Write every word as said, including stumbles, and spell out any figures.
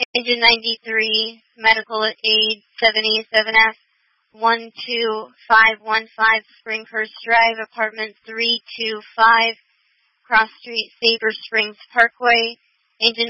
Engine ninety-three, medical aid seven eighty-seven F, one two five one five Springhurst Drive, apartment three two five, Cross Street, Sabre Springs Parkway. Engine